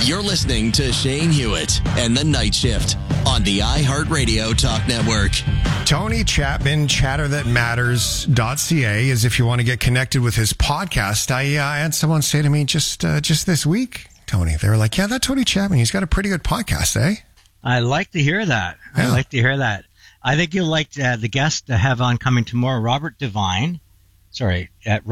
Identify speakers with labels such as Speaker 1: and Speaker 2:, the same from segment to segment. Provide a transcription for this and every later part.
Speaker 1: You're listening to Shane Hewitt and The Night Shift on the iHeartRadio Talk Network.
Speaker 2: Tony Chapman, chatterthatmatters.ca is if you want to get connected with his podcast. I had someone say to me just this week, Tony, they were like, yeah, that Tony Chapman, he's got a pretty good podcast, eh?
Speaker 3: I like to hear that. Yeah. I like to hear that. I think you'll like the guest to have on coming tomorrow, Robin Devine. I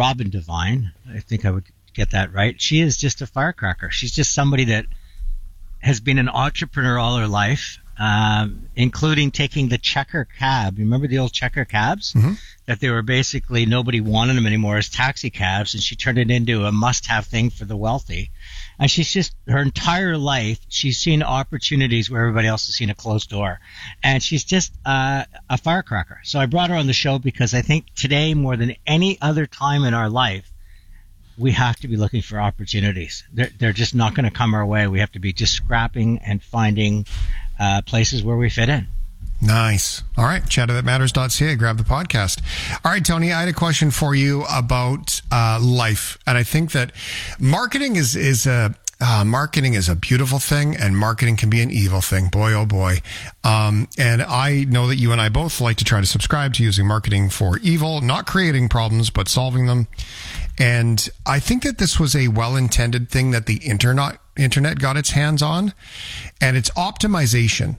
Speaker 3: think I would get that right. She is just a firecracker. She's just somebody that has been an entrepreneur all her life, including taking the checker cab. You remember the old checker cabs? Mm-hmm. That they were basically, nobody wanted them anymore as taxi cabs, and she turned it into a must-have thing for the wealthy. And she's just, her entire life, she's seen opportunities where everybody else has seen a closed door. And she's just a firecracker. So I brought her on the show because I think today, more than any other time in our life, we have to be looking for opportunities. They're just not going to come our way. We have to be just scrapping and finding places where we fit in.
Speaker 2: Nice. All right. Chatterthatmatters.ca. Grab the podcast. All right, Tony, I had a question for you about life. And I think that marketing is a beautiful thing, and marketing can be an evil thing. Boy, oh boy. And I know that you and I both like to try to subscribe to using marketing for evil, not creating problems, but solving them. And I think that this was a well-intended thing that the internet got its hands on, and it's optimization.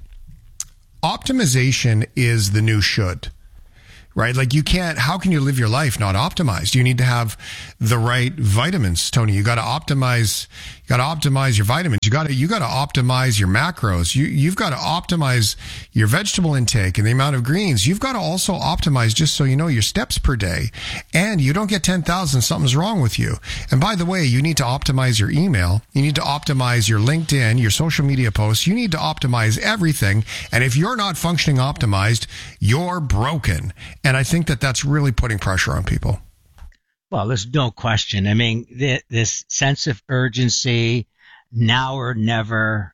Speaker 2: Optimization is the new should, right? Like how can you live your life not optimized? You need to have the right vitamins, Tony. You got to optimize your vitamins. You got to optimize your macros. You've got to optimize your vegetable intake and the amount of greens. You've got to also optimize, just so you know, your steps per day. And you don't get 10,000, something's wrong with you. And by the way, you need to optimize your email. You need to optimize your LinkedIn, your social media posts. You need to optimize everything. And if you're not functioning optimized, you're broken. And I think that that's really putting pressure on people.
Speaker 3: Well, there's no question. I mean, this sense of urgency, now or never.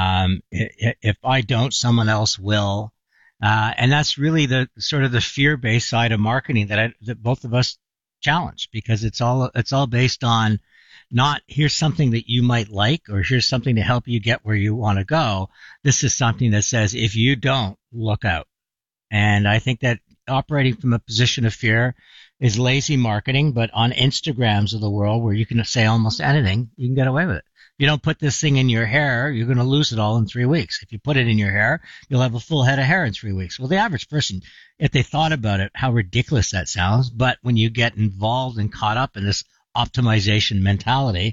Speaker 3: If I don't, someone else will. And that's really the sort of the fear-based side of marketing that both of us challenge, because it's all based on not here's something that you might like, or here's something to help you get where you want to go. This is something that says, if you don't, look out. And I think that operating from a position of fear is lazy marketing, but on Instagrams of the world, where you can say almost anything, you can get away with it. If you don't put this thing in your hair, you're going to lose it all in 3 weeks. If you put it in your hair, you'll have a full head of hair in 3 weeks. Well, the average person, if they thought about it, how ridiculous that sounds. But when you get involved and caught up in this optimization mentality,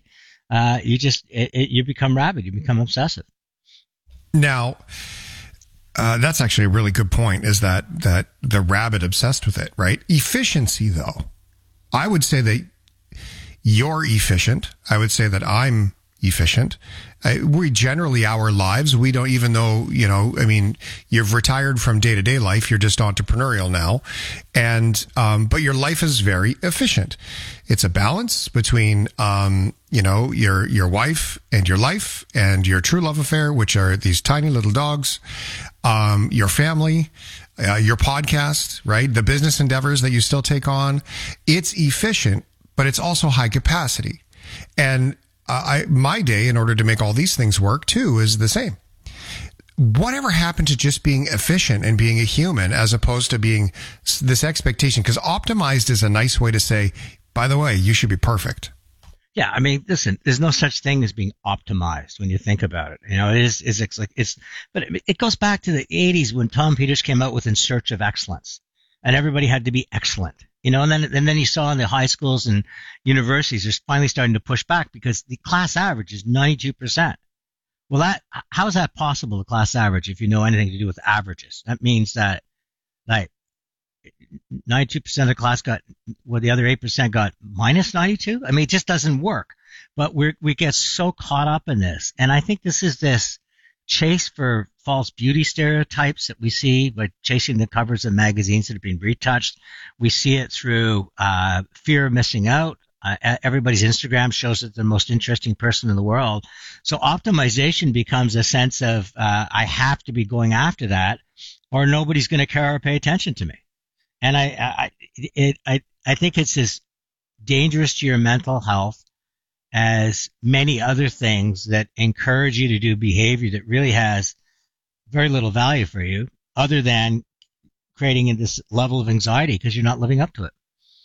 Speaker 3: you become rabid. You become obsessive.
Speaker 2: Now, that's actually a really good point, is that the rabbit obsessed with it, right? Efficiency, though. I would say that you're efficient. I would say that I'm efficient. We generally, our lives, we don't even though, you've retired from day-to-day life. You're just entrepreneurial now. And, but your life is very efficient. It's a balance between, your wife and your life and your true love affair, which are these tiny little dogs, your family, your podcast, right? The business endeavors that you still take on. It's efficient, but it's also high capacity. And my day, in order to make all these things work too, is the same. Whatever happened to just being efficient and being a human, as opposed to being this expectation? Because optimized is a nice way to say, by the way, you should be perfect.
Speaker 3: Yeah, I mean, listen, there's no such thing as being optimized when you think about it. But it goes back to the 80s when Tom Peters came out with In Search of Excellence, and everybody had to be excellent. And then you saw in the high schools and universities, they're finally starting to push back because the class average is 92%. Well, how is that possible, the class average, if you know anything to do with averages? That means that, like, 92% of the class the other 8% got minus 92. I mean, it just doesn't work. But we get so caught up in this. And I think this is this chase for false beauty stereotypes that we see by chasing the covers of magazines that have been retouched. We see it through fear of missing out. Everybody's Instagram shows that they're the most interesting person in the world. So optimization becomes a sense of I have to be going after that, or nobody's going to care or pay attention to me. And I think it's as dangerous to your mental health as many other things that encourage you to do behavior that really has very little value for you, other than creating this level of anxiety because you're not living up to it.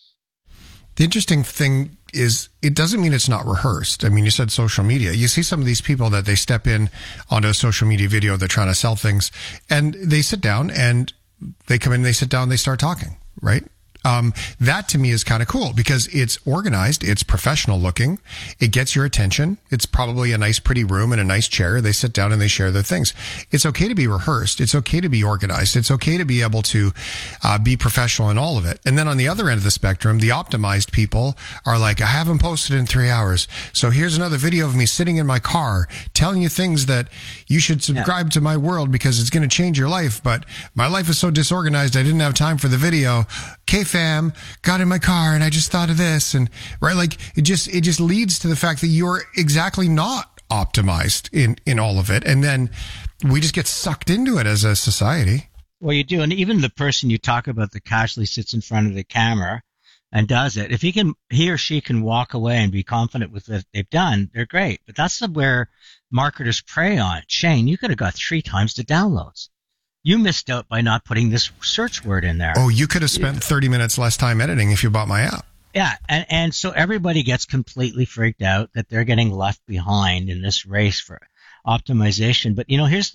Speaker 2: The interesting thing is it doesn't mean it's not rehearsed. I mean, you said social media. You see some of these people that they step in onto a social media video, they're trying to sell things, and they sit down and they come in, they sit down, they start talking, right? That to me is kind of cool because it's organized, it's professional looking, it gets your attention. It's probably a nice, pretty room and a nice chair. They sit down and they share their things. It's okay to be rehearsed. It's okay to be organized. It's okay to be able to be professional in all of it. And then on the other end of the spectrum, the optimized people are like, I haven't posted in 3 hours. So here's another video of me sitting in my car telling you things that you should subscribe to my world because it's going to change your life. But my life is so disorganized, I didn't have time for the video. Fam, got in my car and I just thought of this, and right, like it just leads to the fact that you're exactly not optimized in all of it, and then we just get sucked into it as a society.
Speaker 3: Well, you do, and even the person you talk about that casually sits in front of the camera and does it, if he or she can walk away and be confident with what they've done, they're great. But that's where marketers prey on. Shane, you could have got 3 times the downloads. You missed out by not putting this search word in there.
Speaker 2: Oh, you could have spent 30 minutes less time editing if you bought my app.
Speaker 3: Yeah, and so everybody gets completely freaked out that they're getting left behind in this race for optimization. But, here's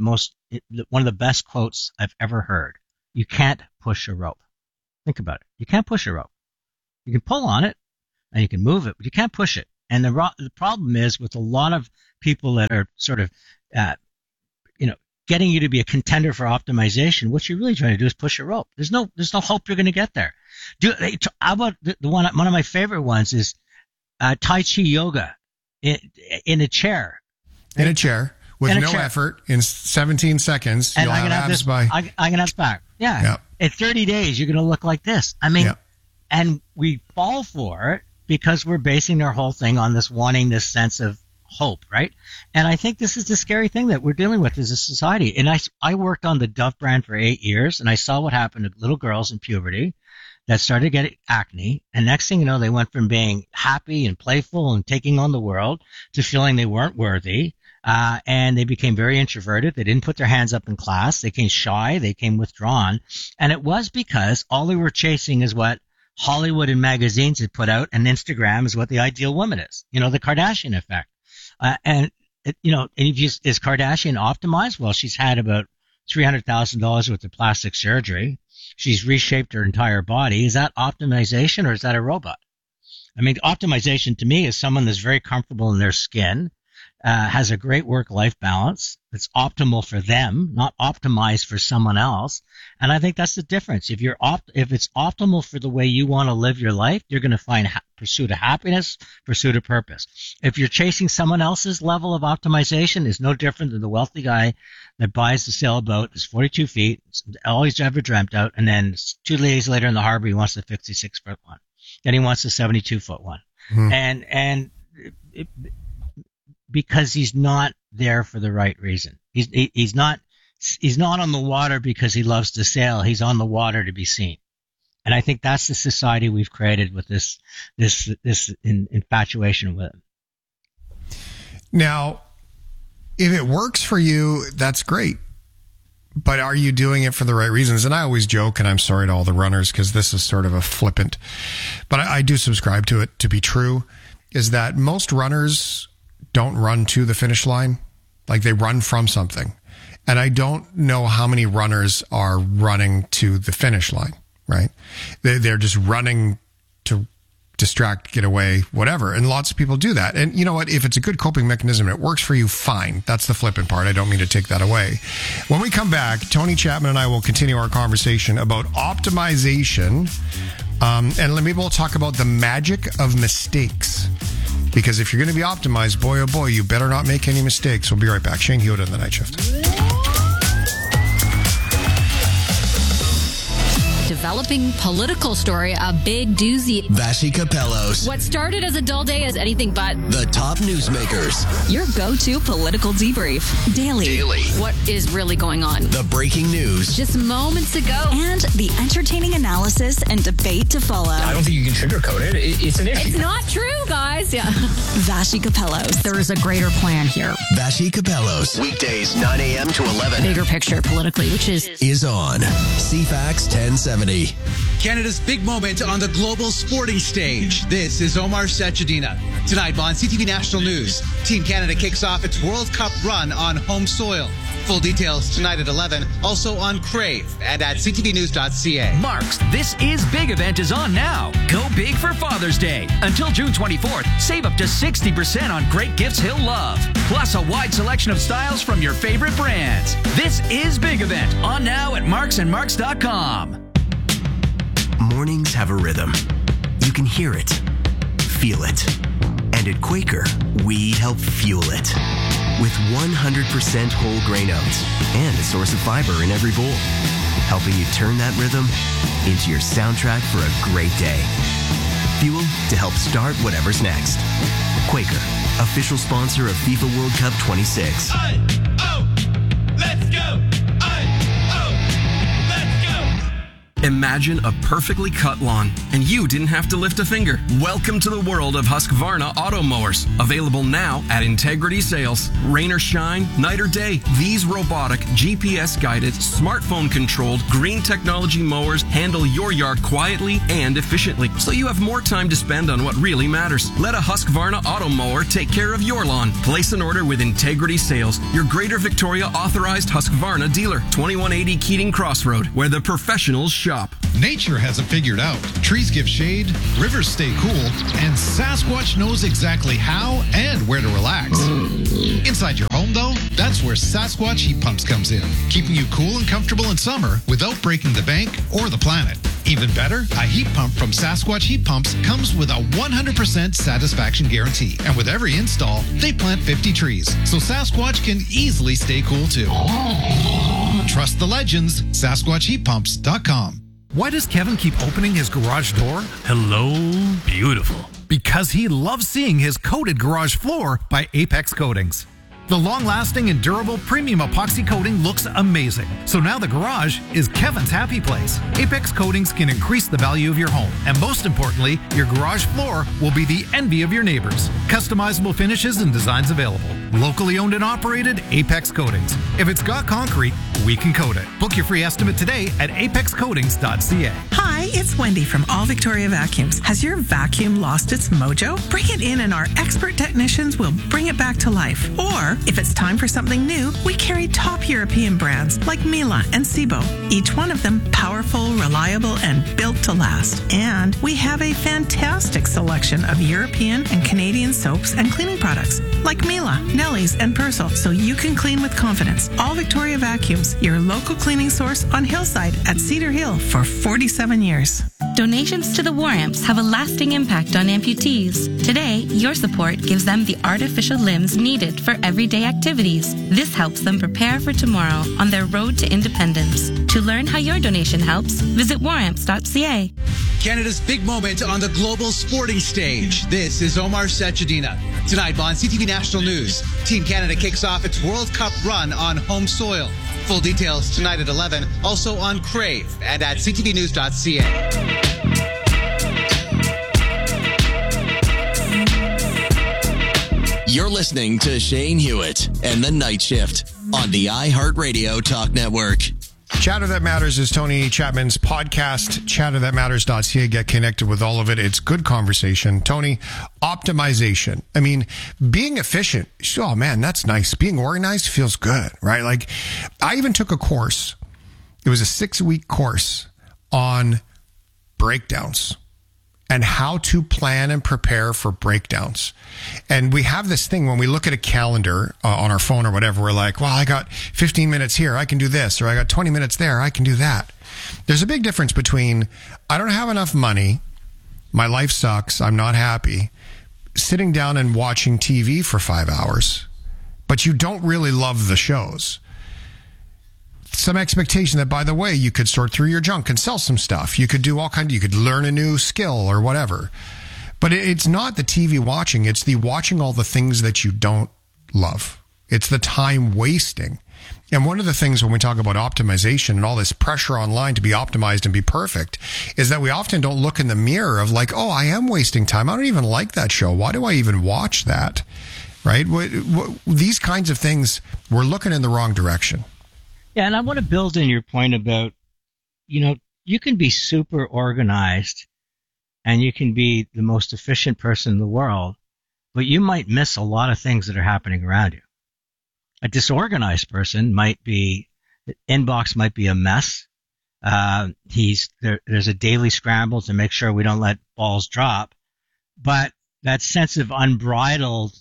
Speaker 3: one of the best quotes I've ever heard. You can't push a rope. Think about it. You can't push a rope. You can pull on it and you can move it, but you can't push it. And the problem is with a lot of people that are sort of, getting you to be a contender for optimization, what you're really trying to do is push a rope. There's no hope you're going to get there. How about one of my favorite ones is Tai Chi yoga in a chair.
Speaker 2: In a chair with no effort in 17 seconds.
Speaker 3: And
Speaker 2: you'll have abs by.
Speaker 3: I can have back. Yeah. In 30 days, you're going to look like this. I mean, and we fall for it because we're basing our whole thing on wanting this sense of hope, right? And I think this is the scary thing that we're dealing with as a society. And I worked on the Dove brand for 8 years, and I saw what happened to little girls in puberty that started getting acne. And next thing you know, they went from being happy and playful and taking on the world to feeling they weren't worthy. And they became very introverted. They didn't put their hands up in class. They became shy. They became withdrawn. And it was because all they were chasing is what Hollywood and magazines had put out, and Instagram is what the ideal woman is. The Kardashian effect. And if is Kardashian optimized? Well, she's had about $300,000 worth of plastic surgery. She's reshaped her entire body. Is that optimization or is that a robot? I mean, optimization to me is someone that's very comfortable in their skin, has a great work-life balance. It's optimal for them, not optimized for someone else. And I think that's the difference. If it's optimal for the way you want to live your life, you're going to find pursuit of happiness, pursuit of purpose. If you're chasing someone else's level of optimization, is no different than the wealthy guy that buys the sailboat that's 42 feet, all he's ever dreamt out, and then 2 days later in the harbor, he wants the 56-foot one. Then he wants the 72-foot one. Mm-hmm. Because he's not there for the right reason. He's not on the water because he loves to sail. He's on the water to be seen. And I think that's the society we've created with this infatuation with it.
Speaker 2: Now, if it works for you, that's great. But are you doing it for the right reasons? And I always joke, and I'm sorry to all the runners because this is sort of a flippant, but I do subscribe to it to be true, is that most runners don't run to the finish line. Like they run from something. And I don't know how many runners are running to the finish line, right? They're just running to distract, get away, whatever. And lots of people do that. And you know what? If it's a good coping mechanism, it works for you, fine. That's the flippant part. I don't mean to take that away. When we come back, Tony Chapman and I will continue our conversation about optimization. And maybe we'll talk about the magic of mistakes. Because if you're going to be optimized, boy, oh boy, you better not make any mistakes. We'll be right back. Shane Hewitt on The Night Shift.
Speaker 4: Developing political story, a big doozy.
Speaker 1: Vassy Capellos.
Speaker 4: What started as a dull day is anything but.
Speaker 1: The top newsmakers.
Speaker 5: Your go-to political debrief. Daily.
Speaker 4: What is really going on?
Speaker 1: The breaking news.
Speaker 4: Just moments ago.
Speaker 5: And the entertaining analysis and debate to follow.
Speaker 6: I don't think you can sugarcoat it. It's an issue.
Speaker 4: It's not true, guys. Yeah.
Speaker 5: Vassy Capellos.
Speaker 4: There is a greater plan here.
Speaker 1: Vassy Capellos. Weekdays 9 a.m. to 11.
Speaker 4: Bigger picture politically, which is
Speaker 1: on CFAX 1070.
Speaker 7: Canada's big moment on the global sporting stage. This is Omar Sachedina. Tonight on CTV National News, Team Canada kicks off its World Cup run on home soil. Full details tonight at 11, also on Crave and at ctvnews.ca.
Speaker 8: Mark's This Is Big event is on now. Go big for Father's Day. Until June 24th, save up to 60% on great gifts he'll love. Plus a wide selection of styles from your favorite brands. This Is Big event on now at marksandmarks.com.
Speaker 9: Mornings have a rhythm. You can hear it, feel it. And at Quaker, we help fuel it. With 100% whole grain oats and a source of fiber in every bowl. Helping you turn that rhythm into your soundtrack for a great day. Fuel to help start whatever's next. Quaker, official sponsor of FIFA World Cup 26.
Speaker 10: Let's go! Imagine a perfectly cut lawn, and you didn't have to lift a finger. Welcome to the world of Husqvarna auto mowers. Available now at Integrity Sales. Rain or shine, night or day, these robotic, GPS-guided, smartphone-controlled, green technology mowers handle your yard quietly and efficiently, so you have more time to spend on what really matters. Let a Husqvarna auto mower take care of your lawn. Place an order with Integrity Sales, your Greater Victoria authorized Husqvarna dealer. 2180 Keating Crossroad, where the professionals shop.
Speaker 11: Nature has it figured out. Trees give shade, rivers stay cool, and Sasquatch knows exactly how and where to relax. Inside your home, though, that's where Sasquatch Heat Pumps comes in, keeping you cool and comfortable in summer without breaking the bank or the planet. Even better, a heat pump from Sasquatch Heat Pumps comes with a 100% satisfaction guarantee. And with every install, they plant 50 trees, so Sasquatch can easily stay cool too. Trust the legends, SasquatchHeatPumps.com.
Speaker 12: Why does Kevin keep opening his garage door? Hello, beautiful. Because he loves seeing his coated garage floor by Apex Coatings. The long-lasting and durable premium epoxy coating looks amazing. So now the garage is Kevin's happy place. Apex Coatings can increase the value of your home. And most importantly, your garage floor will be the envy of your neighbors. Customizable finishes and designs available. Locally owned and operated, Apex Coatings. If it's got concrete, we can coat it. Book your free estimate today at apexcoatings.ca.
Speaker 13: Hi, it's Wendy from All Victoria Vacuums. Has your vacuum lost its mojo? Bring it in and our expert technicians will bring it back to life. Or if it's time for something new, we carry top European brands like Miele and Sebo. Each one of them powerful, reliable, and built to last. And we have a fantastic selection of European and Canadian soaps and cleaning products like Miele, Nelly's, and Persil, so you can clean with confidence. All Victoria Vacuums, your local cleaning source on Hillside at Cedar Hill for 47 years.
Speaker 14: Donations to the War Amps have a lasting impact on amputees. Today, your support gives them the artificial limbs needed for everyday activities. This helps them prepare for tomorrow on their road to independence. To learn how your donation helps, visit waramps.ca.
Speaker 7: Canada's big moment on the global sporting stage. This is Omar Sachedina. Tonight on CTV National News, Team Canada kicks off its World Cup run on home soil. Full details tonight at 11, also on Crave and at ctvnews.ca.
Speaker 1: You're listening to Shane Hewitt and The Night Shift on the iHeartRadio Talk Network.
Speaker 2: Chatter That Matters is Tony Chapman's podcast, chatterthatmatters.ca. Get connected with all of it. It's good conversation. Tony, optimization. I mean, being efficient. Oh, man, that's nice. Being organized feels good, right? Like, I even took a course. It was a 6-week course on breakdowns and how to plan and prepare for breakdowns. And we have this thing when we look at a calendar on our phone or whatever, we're like, well, I got 15 minutes here, I can do this, or I got 20 minutes there, I can do that. There's a big difference between, I don't have enough money, my life sucks, I'm not happy, sitting down and watching TV for 5 hours, but you don't really love the shows. some expectation that, by the way, you could sort through your junk and sell some stuff. You could do you could learn a new skill or whatever. But it's not the TV watching. It's the watching all the things that you don't love. It's the time wasting. And one of the things when we talk about optimization and all this pressure online to be optimized and be perfect is that we often don't look in the mirror of like, oh, I am wasting time. I don't even like that show. Why do I even watch that? Right? These kinds of things, we're looking in the wrong direction.
Speaker 3: Yeah, and I want to build in your point about, you can be super organized and you can be the most efficient person in the world, but you might miss a lot of things that are happening around you. A disorganized person the inbox might be a mess. There's a daily scramble to make sure we don't let balls drop, but that sense of unbridled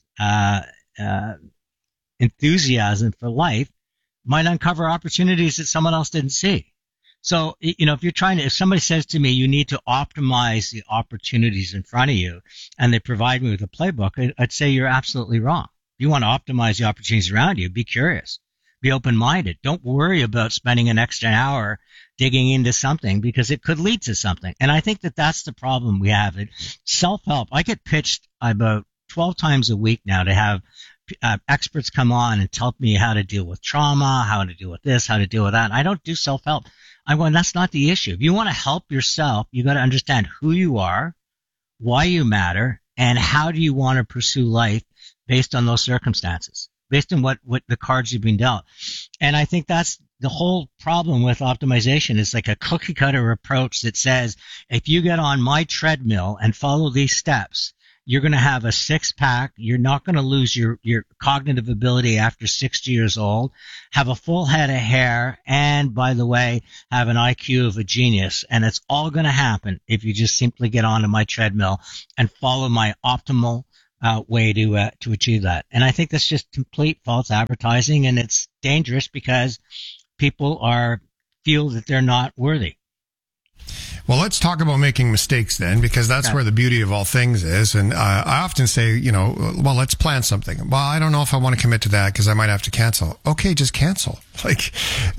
Speaker 3: enthusiasm for life might uncover opportunities that someone else didn't see. So, if somebody says to me, you need to optimize the opportunities in front of you, and they provide me with a playbook, I'd say you're absolutely wrong. If you want to optimize the opportunities around you, be curious, be open-minded. Don't worry about spending an extra hour digging into something because it could lead to something. And I think that that's the problem we have. Self-help. I get pitched about 12 times a week now to have experts come on and tell me how to deal with trauma, how to deal with this, how to deal with that. And I don't do self-help. I'm going, that's not the issue. If you want to help yourself, you got to understand who you are, why you matter, and how do you want to pursue life based on those circumstances, based on what the cards you've been dealt. And I think that's the whole problem with optimization is like a cookie cutter approach that says, if you get on my treadmill and follow these steps, you're going to have a six-pack. You're not going to lose your cognitive ability after 60 years old, have a full head of hair, and, by the way, have an IQ of a genius. And it's all going to happen if you just simply get onto my treadmill and follow my optimal way to achieve that. And I think that's just complete false advertising, and it's dangerous because people feel that they're not worthy.
Speaker 2: Well, let's talk about making mistakes then, because that's where the beauty of all things is. And I often say, well, let's plan something. Well, I don't know if I want to commit to that because I might have to cancel. Okay, just cancel. Like,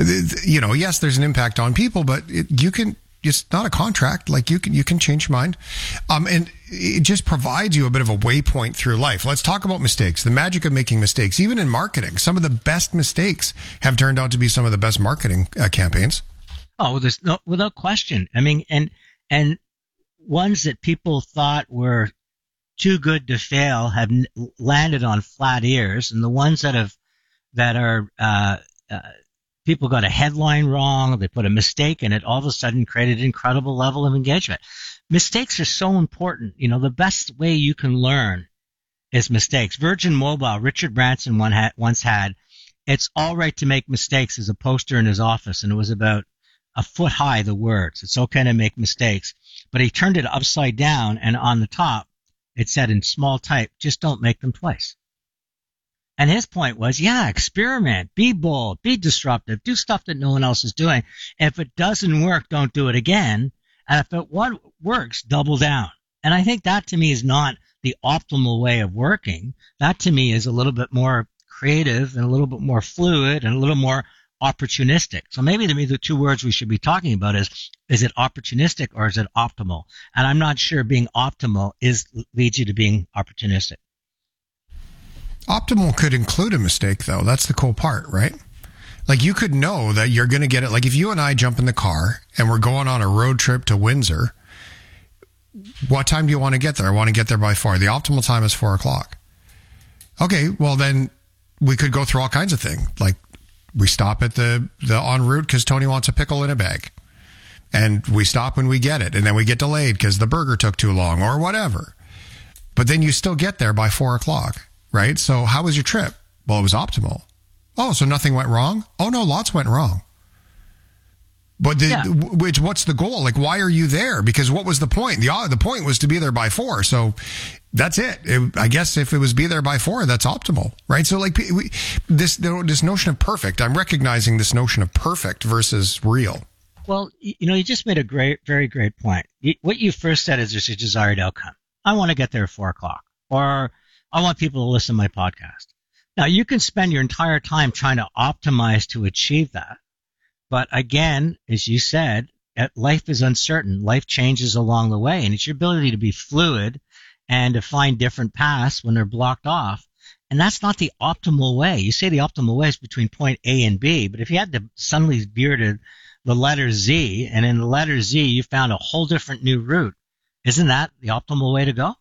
Speaker 2: yes, there's an impact on people, but it's not a contract. Like you can change your mind. And it just provides you a bit of a waypoint through life. Let's talk about mistakes, the magic of making mistakes. Even in marketing, some of the best mistakes have turned out to be some of the best marketing campaigns.
Speaker 3: Oh, without question. I mean, and ones that people thought were too good to fail have landed on flat ears, and the ones that are people got a headline wrong, they put a mistake in it, all of a sudden created an incredible level of engagement. Mistakes are so important. The best way you can learn is mistakes. Virgin Mobile, Richard Branson once had, "It's all right to make mistakes" as a poster in his office, and it was about a foot high, the words. It's okay to make mistakes. But he turned it upside down, and on the top, it said in small type, "Just don't make them twice." And his point was, experiment, be bold, be disruptive, do stuff that no one else is doing. If it doesn't work, don't do it again. And if it works, double down. And I think that to me is not the optimal way of working. That to me is a little bit more creative and a little bit more fluid and a little more opportunistic. So maybe to me the two words we should be talking about is it opportunistic or is it optimal? And I'm not sure being optimal leads you to being opportunistic.
Speaker 2: Optimal could include a mistake, though. That's the cool part, right? Like, you could know that you're going to get it. Like, if you and I jump in the car and we're going on a road trip to Windsor, what time do you want to get there? I want to get there by 4. The optimal time is 4 o'clock. Okay, well, then we could go through all kinds of things. Like, we stop at the en route because Tony wants a pickle in a bag. And we stop when we get it. And then we get delayed because the burger took too long or whatever. But then you still get there by 4 o'clock, right? So how was your trip? Well, it was optimal. Oh, so nothing went wrong? Oh, no, lots went wrong. But what's the goal? Like, why are you there? Because what was the point? The point was to be there by 4. So that's it. I guess if it was be there by 4, that's optimal, right? So like this notion of perfect, I'm recognizing this notion of perfect versus real.
Speaker 3: Well, you just made a very great point. What you first said is there's a desired outcome. I want to get there at 4 o'clock, or I want people to listen to my podcast. Now, you can spend your entire time trying to optimize to achieve that. But again, as you said, life is uncertain. Life changes along the way, and it's your ability to be fluid and to find different paths when they're blocked off. And that's not the optimal way. You say the optimal way is between point A and B, but if you had to suddenly veer to the letter Z, and in the letter Z you found a whole different new route, isn't that the optimal way to go?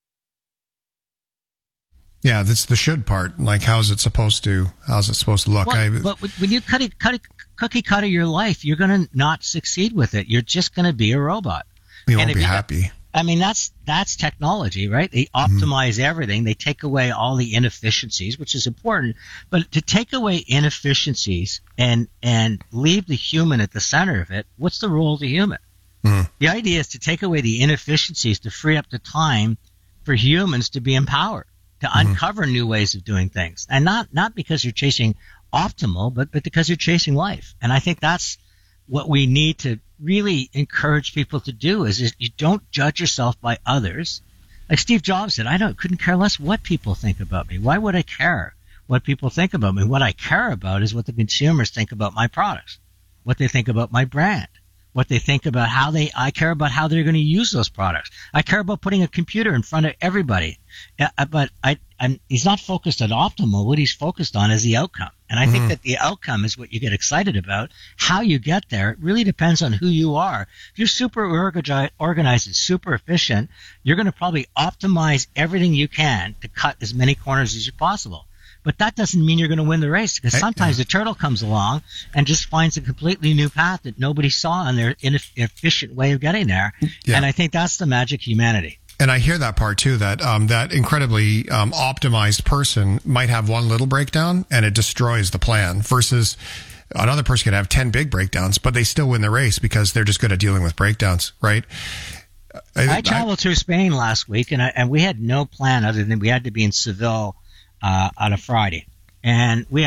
Speaker 2: Yeah, that's the should part. Like, how's it supposed to look?
Speaker 3: But when you cookie cutter your life, you're going to not succeed with it. You're just going to be a robot.
Speaker 2: You won't be happy.
Speaker 3: I mean, that's technology, right? They optimize everything. They take away all the inefficiencies, which is important. But to take away inefficiencies and leave the human at the center of it, what's the role of the human? The idea is to take away the inefficiencies to free up the time for humans to be empowered, to uncover new ways of doing things. And not because you're chasing optimal, but because you're chasing life. And I think that's what we need to really encourage people to do is you don't judge yourself by others. Like Steve Jobs said, couldn't care less what people think about me. Why would I care what people think about me? What I care about is what the consumers think about my products, what they think about my brand, what they think about I care about how they're going to use those products. I care about putting a computer in front of everybody. But he's not focused on optimal. What he's focused on is the outcome. And I think that the outcome is what you get excited about. How you get there, it really depends on who you are. If you're super organized and super efficient, you're going to probably optimize everything you can to cut as many corners as possible. But that doesn't mean you're going to win the race, because sometimes the turtle comes along and just finds a completely new path that nobody saw in their inefficient way of getting there. Yeah. And I think that's the magic of humanity.
Speaker 2: And I hear that part too, that that incredibly optimized person might have one little breakdown and it destroys the plan, versus another person could have 10 big breakdowns, but they still win the race because they're just good at dealing with breakdowns, right?
Speaker 3: I traveled through Spain last week, and we had no plan other than we had to be in Seville on a Friday. And we